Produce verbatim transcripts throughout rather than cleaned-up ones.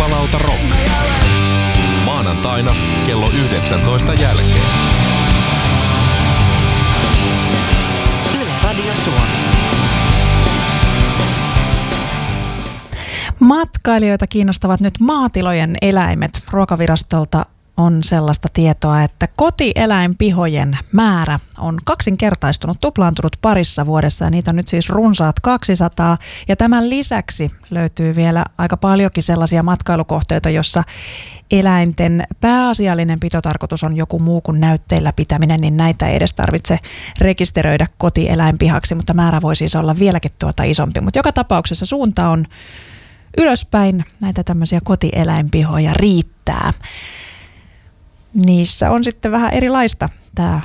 Jumalauta rock. Maanantaina kello yhdeksäntoista jälkeen. Yle Radio Suomi. Matkailijoita kiinnostavat nyt maatilojen eläimet. Ruokavirastolta on sellaista tietoa, että kotieläinpihojen määrä on kaksinkertaistunut, tuplaantunut parissa vuodessa ja niitä on nyt siis runsaat kaksisataa. Ja tämän lisäksi löytyy vielä aika paljonkin sellaisia matkailukohteita, jossa eläinten pääasiallinen pitotarkoitus on joku muu kuin näytteillä pitäminen, niin näitä ei edes tarvitse rekisteröidä kotieläinpihaksi, mutta määrä voi siis olla vieläkin tuota isompi. Mutta joka tapauksessa suunta on ylöspäin, näitä tämmöisiä kotieläinpihoja riittää. Niissä on sitten vähän erilaista tämä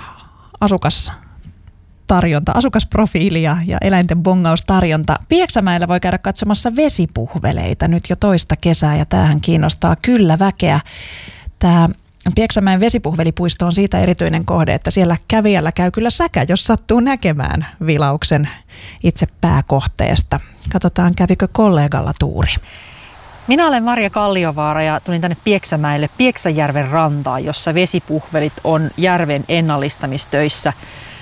asukastarjonta, asukasprofiili ja, ja eläinten bongaustarjonta. Pieksämäellä voi käydä katsomassa vesipuhveleita nyt jo toista kesää ja tämähän kiinnostaa kyllä väkeä. Tämä Pieksämäen vesipuhvelipuisto on siitä erityinen kohde, että siellä kävijällä käy kyllä säkä, jos sattuu näkemään vilauksen itse pääkohteesta. Katsotaan, kävikö kollegalla tuuri. Minä olen Marja Kalliovaara ja tulin tänne Pieksämäelle Pieksäjärven rantaan, jossa vesipuhvelit on järven ennallistamistöissä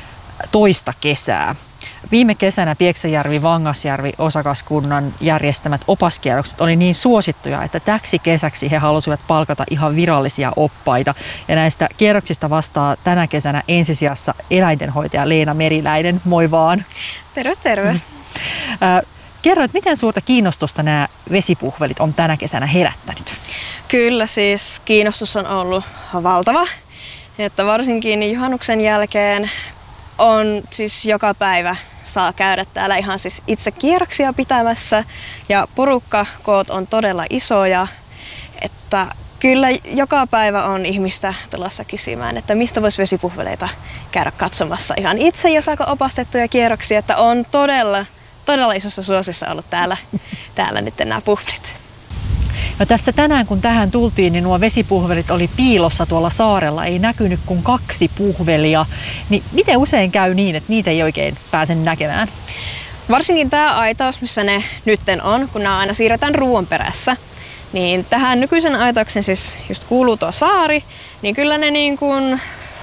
toista kesää. Viime kesänä Pieksäjärvi-Vangasjärvi osakaskunnan järjestämät opaskierrokset oli niin suosittuja, että täksi kesäksi he halusivat palkata ihan virallisia oppaita. Ja näistä kierroksista vastaa tänä kesänä ensisijassa eläintenhoitaja Leena Meriläinen. Moi vaan. Terve, terve. Mm. Äh, Kerro, että miten suurta kiinnostusta nämä vesipuhvelit on tänä kesänä herättänyt? Kyllä, siis kiinnostus on ollut valtava. Että varsinkin juhannuksen jälkeen on siis joka päivä saa käydä täällä ihan siis itse kierroksia pitämässä. Ja porukkakoot on todella isoja. Että kyllä joka päivä on ihmistä tulossa kysymään, että mistä voisi vesipuhveleita käydä katsomassa ihan itse ja saako opastettuja kierroksia. Että on todella... Todella isossa suosiossa ollut täällä, täällä nyt nämä puhvelit. No tässä tänään kun tähän tultiin, niin nuo vesipuhvelit oli piilossa tuolla saarella. Ei näkynyt kuin kaksi puhvelia. Niin miten usein käy niin, että niitä ei oikein pääse näkemään? Varsinkin tämä aitaus, missä ne nytten on, kun nämä aina siirretään ruoan perässä. Niin tähän nykyisen aitauksen siis just kuuluu tuo saari, niin kyllä ne niin kuin...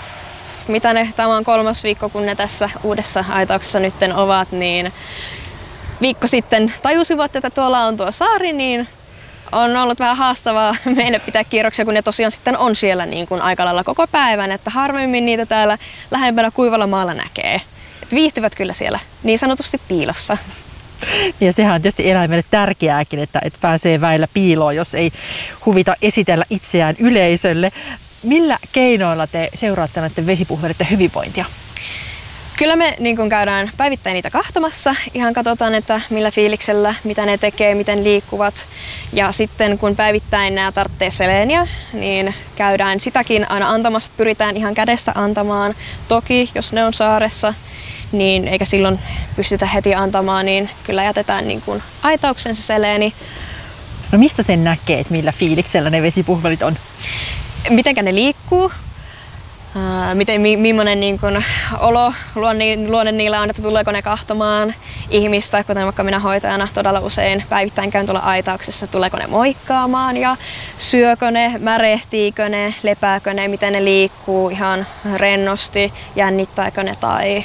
Mitä ne, tämä on kolmas viikko, kun ne tässä uudessa aitauksessa nytten ovat, niin viikko sitten tajusivat, että tuolla on tuo saari, niin on ollut vähän haastavaa meille pitää kierroksia, kun ne tosiaan sitten on siellä niin kuin aika lailla koko päivän, että harvemmin niitä täällä lähempänä kuivalla maalla näkee. Et viihtyvät kyllä siellä niin sanotusti piilossa. Ja sehän on tietysti eläimelle tärkeääkin, että, että pääsee väillä piiloon, jos ei huvita esitellä itseään yleisölle. Millä keinoilla te seuraatte näiden vesipuhvelitten hyvinvointia? Kyllä me niin kun käydään päivittäin niitä kahtomassa. Ihan katsotaan, että millä fiiliksellä, mitä ne tekee, miten liikkuvat. Ja sitten kun päivittäin nämä tarvitsee seleeniä, niin käydään sitäkin aina antamassa. Pyritään ihan kädestä antamaan. Toki, jos ne on saaressa, niin eikä silloin pystytä heti antamaan, niin kyllä jätetään niin kun aitauksen se seleeni. No mistä sen näkee, että millä fiiliksellä ne vesipuhvelit on? Mitenkä ne liikkuu, ää, miten, mi, millainen niin kun, olo luonne, luonne niillä on, että tuleeko ne kahtomaan ihmistä, kuten vaikka minä hoitajana todella usein päivittäin käyn tuolla aitauksessa, tuleeko ne moikkaamaan ja syökö ne, märehtiikö ne, lepääkö ne, miten ne liikkuu ihan rennosti, jännittääkö ne tai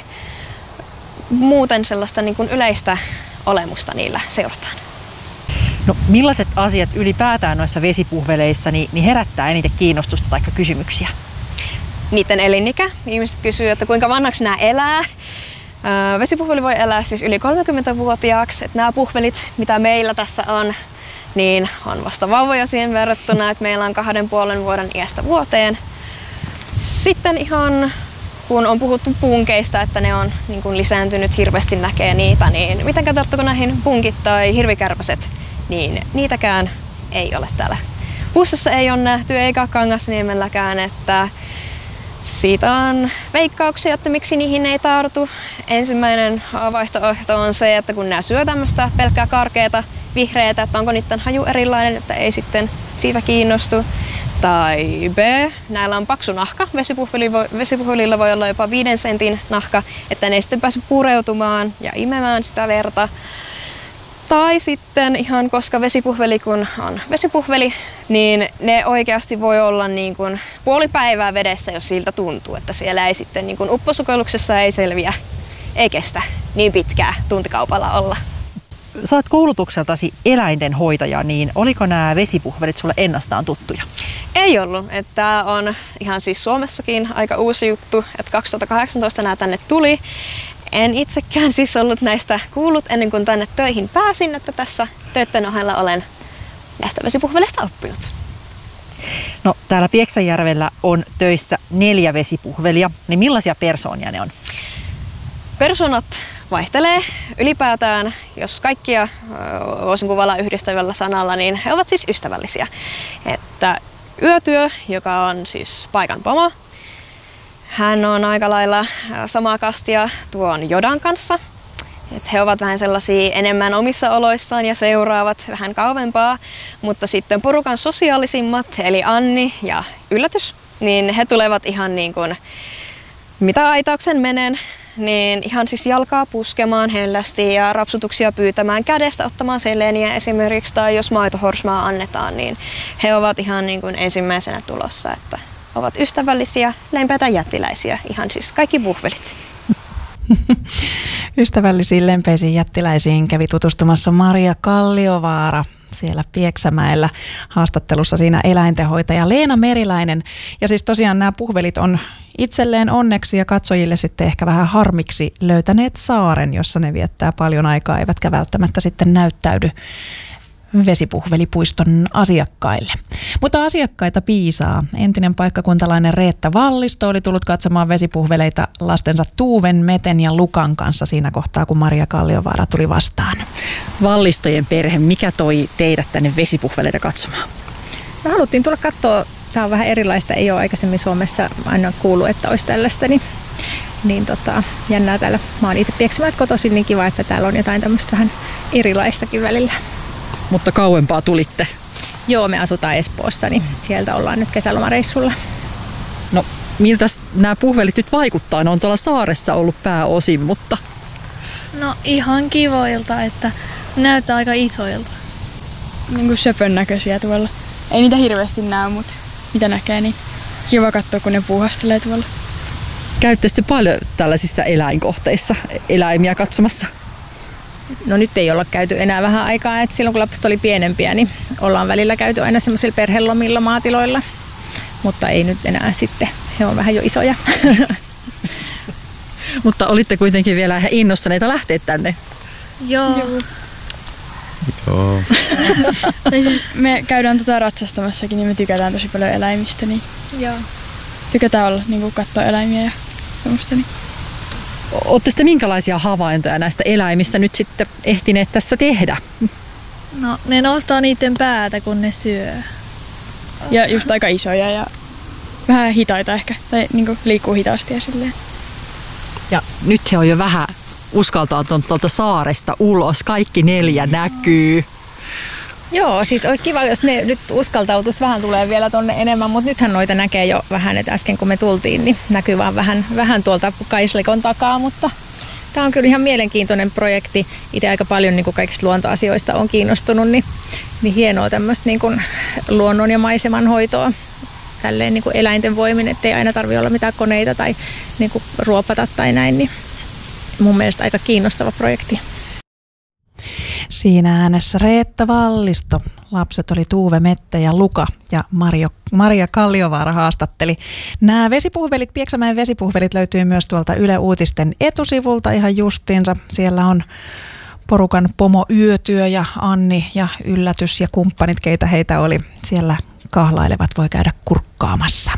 muuten sellaista niin kun yleistä olemusta niillä seurataan. No, millaiset asiat ylipäätään noissa vesipuhveleissa niin, niin herättää eniten kiinnostusta tai kysymyksiä? Niiden elinikä. Ihmiset kysyy, että kuinka vanhaksi nämä elää. Ää, vesipuhveli voi elää siis yli kolmekymmentävuotiaaksi. Että nämä puhvelit, mitä meillä tässä on, niin on vasta vauvoja siihen verrattuna, että meillä on kahden puolen vuoden iästä vuoteen. Sitten ihan kun on puhuttu punkeista, että ne on niin kuin lisääntynyt, hirveästi näkee niitä, niin miten tarttuko näihin punkit tai hirvikärpäset? Niin niitäkään ei ole täällä Puustossa ei ole nähty eikä Kangasniemelläkään, että siitä on veikkauksia, että miksi niihin ei tartu. Ensimmäinen vaihtoehto on se, että kun nämä syö tämmöistä pelkkää karkeata vihreätä, että onko niiden haju erilainen, että ei sitten siitä kiinnostu. Tai B, näillä on paksu nahka. Vesipuhvelilla voi olla jopa viiden sentin nahka, että ne ei sitten pääse pureutumaan ja imemään sitä verta. Tai sitten ihan koska vesipuhveli kun on vesipuhveli, niin ne oikeasti voi olla niin kuin puoli päivää vedessä, jos siltä tuntuu, että siellä ei sitten niin kuin upposukelluksessa ei selviä, ei kestä niin pitkää tuntikaupalla olla. Sä oot koulutukseltasi eläintenhoitaja, niin oliko nämä vesipuhvelit sulle ennastaan tuttuja? Ei ollut. Tämä on ihan siis Suomessakin aika uusi juttu, että kaksituhattakahdeksantoista nämä tänne tuli. En itsekään siis ollut näistä kuullut ennen kuin tänne töihin pääsin, että tässä töiden ohella olen näistä vesipuhveleista oppinut. No täällä Pieksäjärvellä on töissä neljä vesipuhvelia, niin millaisia persoonia ne on? Persoonat vaihtelee. Ylipäätään, jos kaikkia voisin kuvalla yhdistävällä sanalla, niin he ovat siis ystävällisiä. Että yötyö, joka on siis paikan pomo, hän on aika lailla samaa kastia tuon Jodan kanssa. Että he ovat vähän sellaisia enemmän omissa oloissaan ja seuraavat vähän kauempaa. Mutta sitten porukan sosiaalisimmat, eli Anni ja Yllätys, niin he tulevat ihan niin kuin mitä aitauksen menen, niin ihan siis jalkaa puskemaan hellästi ja rapsutuksia pyytämään kädestä, ottamaan seleniä esimerkiksi, tai jos maitohorsmaa annetaan, niin he ovat ihan niin kuin ensimmäisenä tulossa, että ovat ystävällisiä, lempeitä jättiläisiä, ihan siis kaikki puhvelit. Ystävällisiin lempeisiin jättiläisiin kävi tutustumassa Maria Kalliovaara siellä Pieksämäellä haastattelussa siinä eläintenhoitaja Leena Meriläinen. Ja siis tosiaan nämä puhvelit on itselleen onneksi ja katsojille sitten ehkä vähän harmiksi löytäneet saaren, jossa ne viettää paljon aikaa, eivätkä välttämättä sitten näyttäydy vesipuhvelipuiston asiakkaille. Mutta asiakkaita piisaa. Entinen paikkakuntalainen Reetta Vallisto oli tullut katsomaan vesipuhveleita lastensa Tuuven, Meten ja Lukan kanssa siinä kohtaa, kun Maria Kalliovaara tuli vastaan. Vallistojen perhe, mikä toi teidät tänne vesipuhveleita katsomaan? Me haluttiin tulla katsoa. Tämä on vähän erilaista, ei ole aikaisemmin Suomessa aina kuullut, että olisi tällaista, niin, niin tota, jännää täällä. Mä oon itse Pieksämäeltä kotoisin, niin kiva, että täällä on jotain tämmöistä vähän erilaistakin välillä. Mutta kauempaa tulitte? Joo, me asutaan Espoossa, niin sieltä ollaan nyt kesälomareissulla. No, miltä nämä puhvelit nyt vaikuttaa? Ne on tuolla saaressa ollut pääosin, mutta... No ihan kivoilta, että näyttää aika isoilta. Niin kuin söpön näköisiä tuolla. Ei niitä hirveästi näe, mutta mitä näkee, niin kiva katsoa, kun ne puuhastelee tuolla. Käytte sitten paljon tällaisissa eläinkohteissa eläimiä katsomassa? No nyt ei olla käyty enää vähän aikaa, että silloin kun lapset oli pienempiä, niin ollaan välillä käyty aina semmoisilla perhelomilla maatiloilla. Mutta ei nyt enää sitten, he on vähän jo isoja. Mutta olitte kuitenkin vielä ihan innostuneita lähteä tänne? Joo. Joo. Joo. Siis me käydään tota ratsastamassakin, niin me tykätään tosi paljon eläimistä. Niin Joo. tykätään olla, niin katsoa eläimiä ja semmoista. Niin. Olette sitten minkälaisia havaintoja näistä eläimistä nyt sitten ehtineet tässä tehdä? No ne nostaa niiden päätä, kun ne syö. Ja just aika isoja ja vähän hitaita ehkä, tai niin liikkuu hitaasti ja silleen. Ja nyt he on jo vähän uskaltautunut tuolta saaresta ulos. Kaikki neljä näkyy. Joo, siis olisi kiva, jos ne nyt uskaltautus vähän tulee vielä tonne enemmän, mutta nythän noita näkee jo vähän, että äsken kun me tultiin, niin näkyy vaan vähän, vähän tuolta Kaislikon takaa, mutta tämä on kyllä ihan mielenkiintoinen projekti. Itse aika paljon niin kuin kaikista luontoasioista on kiinnostunut, niin, niin hienoa tämmöistä niin kuin luonnon ja maiseman hoitoa tälleen niin kuin eläinten voimin, ettei aina tarvitse olla mitään koneita tai niin kuin ruopata tai näin, niin mun mielestä aika kiinnostava projekti. Siinä äänessä Reetta Vallisto. Lapset oli Tuuve, Mette ja Luka ja Mario, Maria Kalliovaara haastatteli. Nämä vesipuhvelit, Pieksämäen vesipuhvelit löytyy myös tuolta Yle Uutisten etusivulta ihan justiinsa. Siellä on porukan pomo Yötyö ja Anni ja Yllätys ja kumppanit, keitä heitä oli. Siellä kahlailevat, voi käydä kurkkaamassa.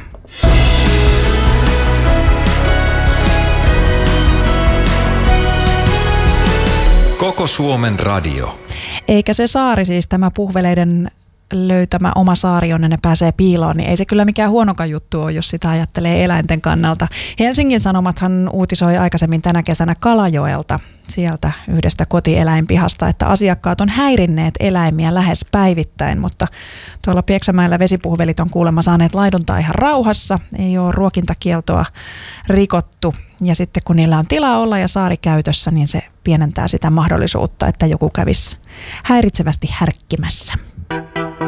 Koko Suomen radio. Eikä se saari siis tämä puhveleiden löytämä oma saari, jonne ne pääsee piiloon, niin ei se kyllä mikään huonokaan juttu ole, jos sitä ajattelee eläinten kannalta. Helsingin Sanomathan uutisoi aikaisemmin tänä kesänä Kalajoelta, sieltä yhdestä kotieläinpihasta, että asiakkaat on häirinneet eläimiä lähes päivittäin, mutta tuolla Pieksämäellä vesipuhvelit on kuulemma saaneet laiduntaa ihan rauhassa, ei ole ruokintakieltoa rikottu, ja sitten kun niillä on tilaa olla ja saari käytössä, niin se pienentää sitä mahdollisuutta, että joku kävisi häiritsevästi härkkimässä.